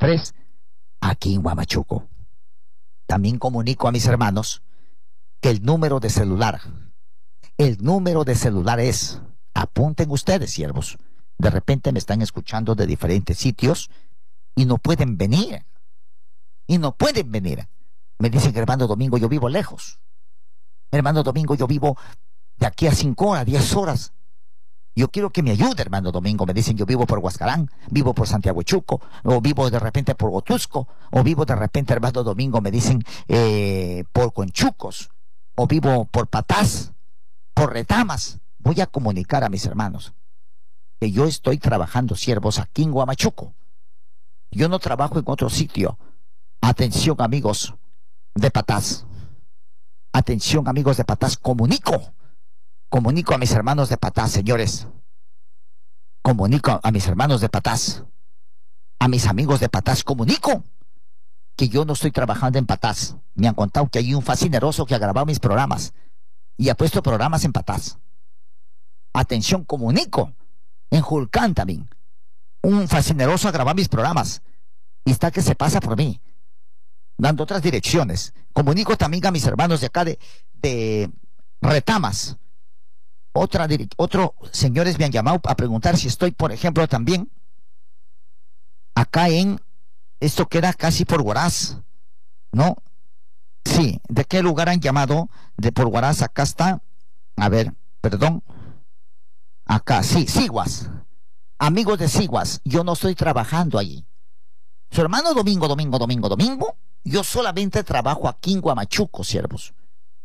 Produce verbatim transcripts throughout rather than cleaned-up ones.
tres, aquí en Huamachuco. También comunico a mis hermanos que el número de celular, el número de celular es, apunten ustedes, siervos, de repente me están escuchando de diferentes sitios y no pueden venir, y no pueden venir. Me dicen, hermano Domingo, yo vivo lejos. Hermano Domingo, yo vivo de aquí a cinco horas, diez horas. Yo quiero que me ayude, hermano Domingo. Me dicen, yo vivo por Huascarán, vivo por Santiago Chuco, o vivo de repente por Otusco, o vivo de repente, hermano Domingo, me dicen, eh, por Conchucos, o vivo por Patás, por Retamas. Voy a comunicar a mis hermanos que yo estoy trabajando, siervos, aquí en Huamachuco. Yo no trabajo en otro sitio. Atención, amigos de Patás. Atención, amigos de Patás, comunico. Comunico a mis hermanos de Patás, señores. Comunico a mis hermanos de Patás. A mis amigos de Patás, comunico que yo no estoy trabajando en Patás. Me han contado que hay un fascineroso que ha grabado mis programas y ha puesto programas en Patás. Atención, comunico. En Julcán también. Un fascineroso ha grabado mis programas y está que se pasa por mí, dando otras direcciones. Comunico también a mis hermanos de acá de, de Retamas. Otra, otros señores me han llamado a preguntar si estoy, por ejemplo, también acá en, esto queda casi por Huaraz, ¿no? Sí, ¿de qué lugar han llamado? De por Huaraz, acá está, a ver, perdón, acá, sí, Siguas. Amigos de Siguas, yo no estoy trabajando allí. Su hermano Domingo, Domingo, Domingo, Domingo, yo solamente trabajo aquí en Huamachuco, siervos.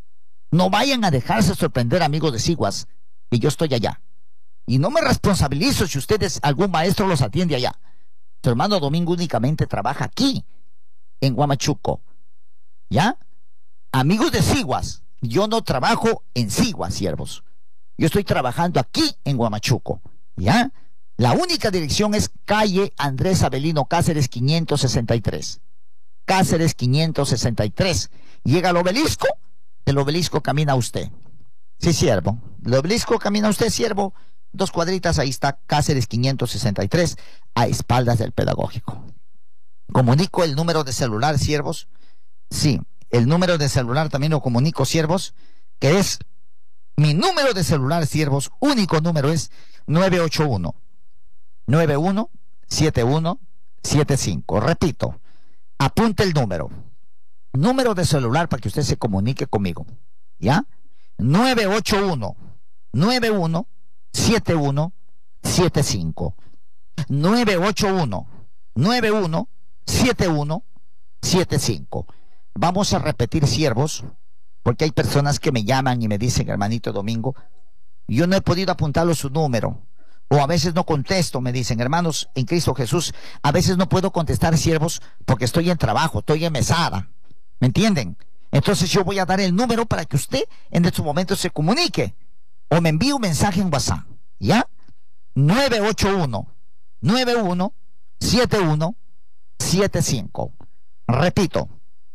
No vayan a dejarse sorprender, amigos de Siguas, que yo estoy allá. Y no me responsabilizo si ustedes, algún maestro los atiende allá. Su hermano Domingo únicamente trabaja aquí, en Huamachuco. ¿Ya? Amigos de Siguas, yo no trabajo en Siguas, siervos. Yo estoy trabajando aquí en Huamachuco. ¿Ya? La única dirección es calle Andrés Avelino Cáceres quinientos sesenta y tres. Cáceres quinientos sesenta y tres. Llega al obelisco, del obelisco camina usted. Sí, siervo. El obelisco camina usted, siervo. Dos cuadritas, ahí está Cáceres quinientos sesenta y tres, a espaldas del pedagógico. Comunico el número de celular, siervos. Sí, el número de celular también lo comunico, siervos, que es mi número de celular, siervos. Único número es nueve ocho uno, nueve uno siete uno siete cinco. Repito, apunte el número. Número de celular para que usted se comunique conmigo. ¿Ya? nueve ocho uno, nueve uno siete uno siete cinco. nueve ocho uno, nueve uno siete uno siete cinco. Vamos a repetir, siervos, porque hay personas que me llaman y me dicen, hermanito Domingo, yo no he podido apuntarlo su número. O a veces no contesto, me dicen, hermanos en Cristo Jesús, a veces no puedo contestar, siervos, porque estoy en trabajo, estoy en mesada. ¿Me entienden? Entonces yo voy a dar el número para que usted en estos momentos se comunique o me envíe un mensaje en WhatsApp. ¿Ya? nueve ocho uno, nueve uno siete uno siete cinco. Repito,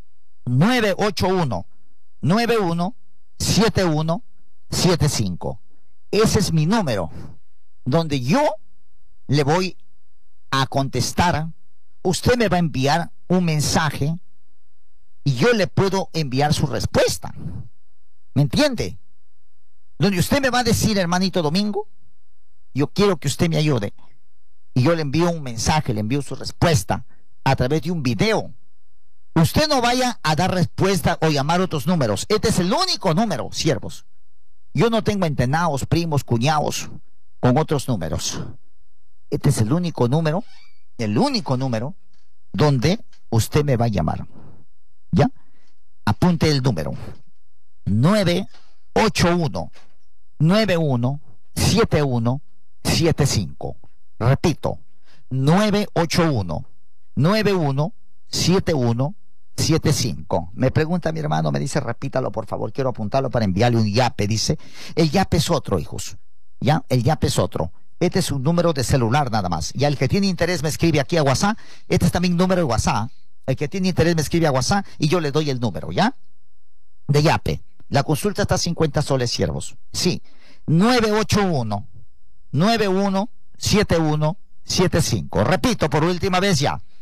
nueve ocho uno, nueve uno siete uno siete cinco. Ese es mi número, donde yo le voy a contestar. Usted me va a enviar un mensaje y yo le puedo enviar su respuesta. ¿Me entiende? Donde usted me va a decir, hermanito Domingo, yo quiero que usted me ayude. Y yo le envío un mensaje, le envío su respuesta a través de un video. Usted no vaya a dar respuesta o llamar otros números. Este es el único número, siervos. Yo no tengo entenados, primos, cuñados con otros números. Este es el único número, el único número donde usted me va a llamar. ¿Ya? Apunte el número. nueve ocho uno, nueve uno siete uno siete cinco. Repito, nueve ocho uno, nueve uno siete uno siete cinco. Me pregunta mi hermano, me dice, repítalo por favor, quiero apuntarlo para enviarle un yape. Dice, el yape es otro, hijos. ¿Ya? El yape es otro. Este es un número de celular nada más. Y al que tiene interés me escribe aquí a WhatsApp. Este es también número de WhatsApp. El que tiene interés me escribe a WhatsApp y yo le doy el número, ¿ya? De yape. La consulta está a cincuenta soles, siervos. Sí. nueve ocho uno, nueve uno siete uno siete cinco. Repito por última vez ya.